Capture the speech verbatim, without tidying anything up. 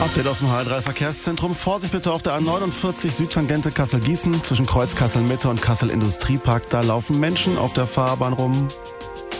Update aus dem H drei Verkehrszentrum. Vorsicht bitte auf der A neunundvierzig Südtangente Kassel-Gießen zwischen Kreuz Kassel-Mitte und Kassel-Industriepark. Da laufen Menschen auf der Fahrbahn rum.